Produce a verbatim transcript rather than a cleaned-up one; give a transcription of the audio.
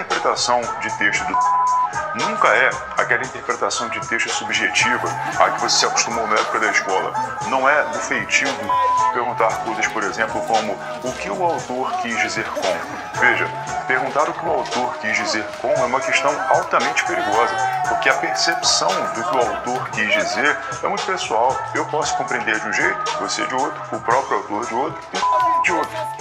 interpretação de texto do nunca é aquela interpretação de texto subjetiva a que você se acostumou na época da escola. Não é do feitio de perguntar coisas, por exemplo, como o que o autor quis dizer com. Veja, perguntar o que o autor quis dizer com é uma questão altamente perigosa, porque a percepção do que o autor quis dizer é muito pessoal. Eu posso compreender de um jeito, você de outro, o próprio autor de outro e de outro.